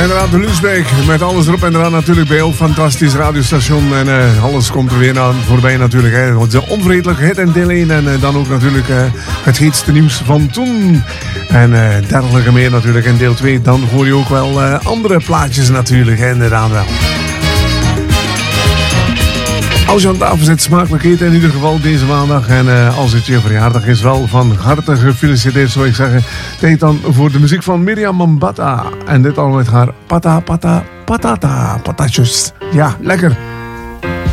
inderdaad, de lunchbreak met alles erop en eraan natuurlijk bij ook fantastisch radiostation. En alles komt er weer aan voorbij natuurlijk. Hè. De onvergetelijke hit en deel 1 en dan ook natuurlijk het heetste nieuws van toen. En dergelijke meer natuurlijk. En deel 2, dan hoor je ook wel andere plaatjes natuurlijk. Hè, inderdaad wel. Als je aan tafel zit, smakelijk eten in ieder geval deze maandag. En als het je verjaardag is, wel van harte gefeliciteerd zou ik zeggen. Tijd dan voor de muziek van Miriam Mambata. En dit al met haar pata pata patata patatjes. Ja, lekker.